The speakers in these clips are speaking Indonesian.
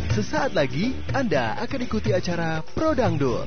Sesaat lagi Anda akan ikuti acara Pro Dangdut.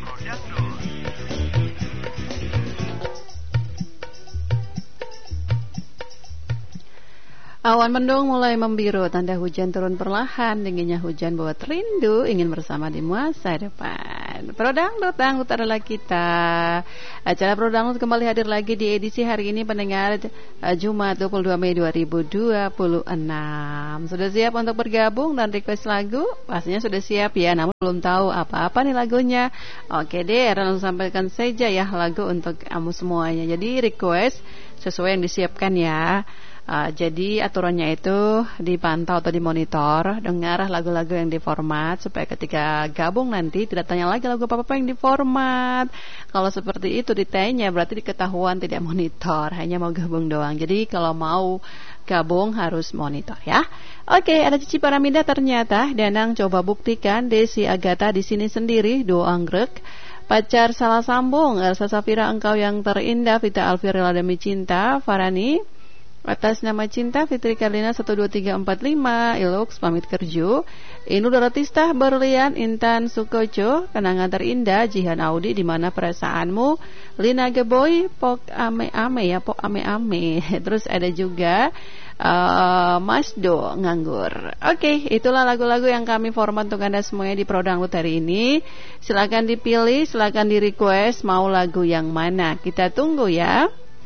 Awan mendung mulai membiru, tanda hujan turun perlahan. Dinginnya hujan buat rindu, ingin bersama di masa depan. Pro Dangdut, dangdut adalah kita. Acara Pro Dangdut kembali hadir lagi di edisi hari ini pendengar Jumat 22 Mei 2026. Sudah siap untuk bergabung dan request lagu? Pastinya sudah siap ya, namun belum tahu apa-apa nih lagunya. Oke deh, langsung sampaikan saja ya lagu untuk kamu semuanya. Jadi request sesuai yang disiapkan ya. Jadi aturannya itu dipantau atau dimonitor, dengar lagu-lagu yang diformat supaya ketika gabung nanti tidak tanya lagi lagu apa-apa yang diformat. Kalau seperti itu ditanya berarti diketahuan tidak monitor, hanya mau gabung doang. Jadi kalau mau gabung harus monitor ya. Oke, ada Cici Paramida ternyata. Danang coba buktikan. Desi Agatha di sini sendiri, do anggrek. Pacar salah sambung, Elsa Safira engkau yang terindah, Vita Alfirela demi cinta, Farani atas nama cinta, Fitri Karlina 12345, Ilux pamit kerja, Inu Dorotista Berlian, Intan Sukoco, kenangan terindah, Jihan Audi di mana perasaanmu, Lina Geboy, Pok ame-ame ya, Pok ame-ame. Terus ada juga Mas Do nganggur. Oke, itulah lagu-lagu yang kami format untuk Anda semuanya di Pro Dangdut hari ini. Silakan dipilih, silakan di request mau lagu yang mana. Kita tunggu ya.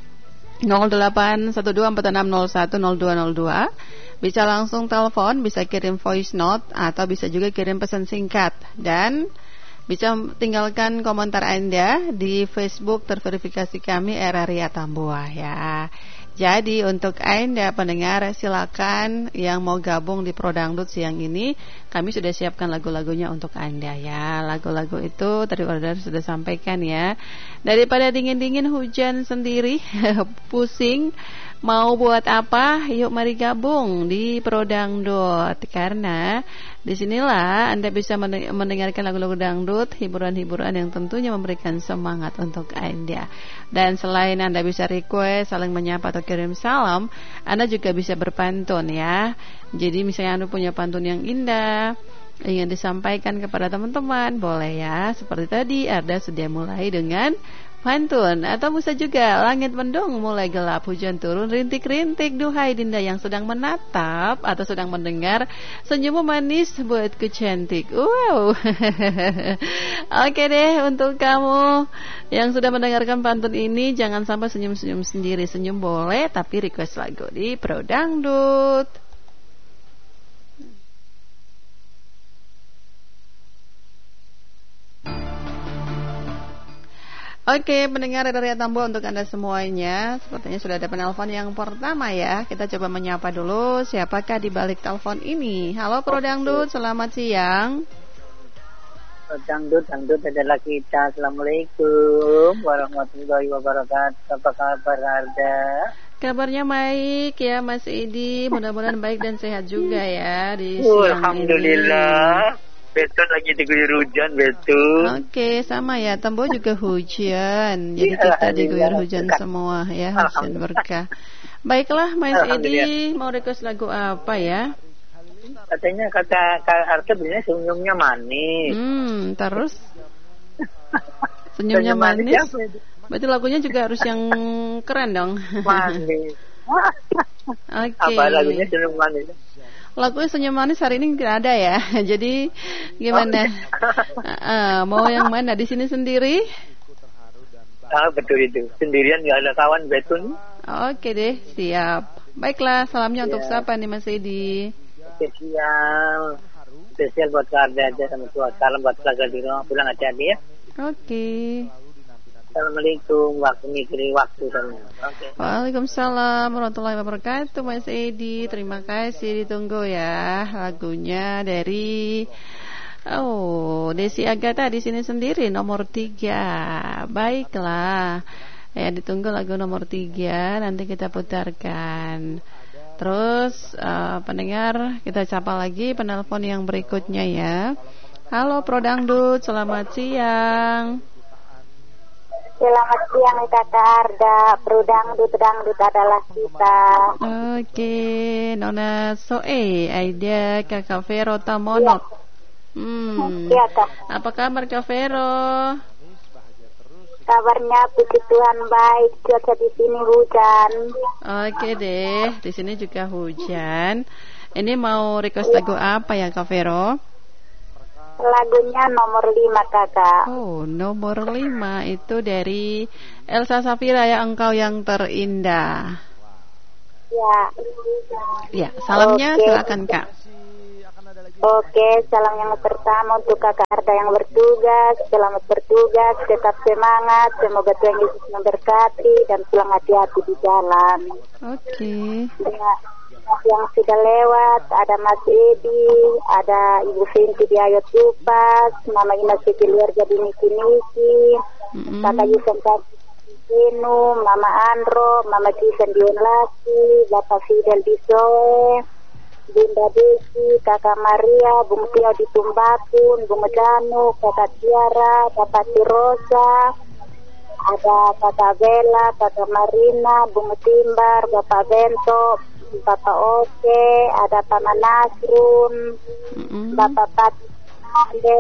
081246010202. Bisa langsung telepon, bisa kirim voice note atau bisa juga kirim pesan singkat dan bisa tinggalkan komentar Anda di Facebook terverifikasi kami Eraria Tambua ya. Jadi untuk Anda pendengar silakan yang mau gabung di Pro Dangdut siang ini, kami sudah siapkan lagu-lagunya untuk Anda ya. Lagu-lagu itu tadi order sudah sampaikan ya. Daripada dingin-dingin hujan sendiri pusing mau buat apa? Yuk mari gabung di Pro Dangdut. Karena disinilah Anda bisa mendengarkan lagu-lagu dangdut, hiburan-hiburan yang tentunya memberikan semangat untuk Anda. Dan selain Anda bisa request, saling menyapa atau kirim salam, Anda juga bisa berpantun ya. Jadi misalnya Anda punya pantun yang indah ingin disampaikan kepada teman-teman, boleh ya. Seperti tadi Arda sudah mulai dengan pantun. Atau bisa juga langit mendung mulai gelap, hujan turun rintik-rintik. Duhai Dinda yang sedang menatap atau sedang mendengar, senyummu manis buatku cantik. Wow. Oke deh, untuk kamu yang sudah mendengarkan pantun ini, jangan sampai senyum-senyum sendiri. Senyum boleh, tapi request lagu di Pro Dangdut. Oke, pendengar dari Tambua untuk Anda semuanya. Sepertinya sudah ada penelpon yang pertama ya. Kita coba menyapa dulu siapakah di balik telepon ini. Halo Pro Dangdut, selamat siang. Dangdut adalah kita. Assalamualaikum warahmatullahi wabarakatuh. Apa kabar Arda? Kabarnya baik ya Mas Edi. Mudah-mudahan baik dan sehat juga ya di siang Alhamdulillah. ini. Betul lagi diguyur hujan, betul. Oke, sama ya. Tembo juga hujan. Jadi kita diguyur hujan semua ya. Hujan berkah. Baiklah, Mas Edi, mau request lagu apa ya? Katanya kata Arta bilang senyumnya manis. Terus? Senyumnya manis? Berarti lagunya juga harus yang keren dong. Manis. Oke. Apa lagunya senyum manis? Lagunya senyum manis hari ini tidak ada ya. Jadi gimana? Mau yang mana? Di sini sendiri? Betul itu. Sendirian nggak ada kawan, betul. Oke deh, siap. Baiklah, salamnya untuk siapa nih Mas Edi? Spesial buat keluarga aja sama tua. Salam buat keluarga di rumah, pulang hati-hati ya. Oke. Assalamualaikum, mikirin waktu sama. Okay. Waalaikumsalam warahmatullahi wabarakatuh Mas Edi. Terima kasih, ditunggu ya lagunya dari Desi Agatha di sini sendiri nomor 3. Baiklah. Ya, ditunggu lagu nomor 3 nanti kita putarkan. Terus pendengar, kita sapa lagi penelpon yang berikutnya ya. Halo Pro Dangdut, selamat siang. Selamat siang Kak Arda. Pro Dangdut adalah kita. Oke, Nona Soe, Aida Kakak Vero Tamonok. Iya, Kak. Apa kabar Kak Vero? Kabarnya puji Tuhan baik, cuaca di sini hujan. Oke deh, di sini juga hujan. Ini mau request lagu apa ya Kak Vero? Lagunya nomor 5, Kakak. Oh, nomor 5 itu dari Elsa Safira ya, Engkau Yang Terindah. Ya. Ya, salamnya Oke. silakan Kak. Oke, salam yang pertama untuk Kakak Arda yang bertugas. Selamat bertugas, tetap semangat. Semoga Tuhan Yesus memberkati dan pulang hati-hati di jalan. Oke. Ya, yang sudah lewat ada Mas Edi, ada Ibu Vinti di Ayot Tupas, Mama Ina Siti keluarga di Niki-Niki, Kakak Yusen Kinu, Mama Andro, Mama Kisen di Unlaki, Bapak Fidel di Soe, Bunda Desi, Kakak Maria, Bung Tio di Tumbakun, Bung Danu, Kakak Tiara, Bapak Tirosa, ada Kakak Bella, Kakak Marina, Bung Timbar, Bapak Bento, Bapak Oke, ada Paman Nasrun, Bapak Pat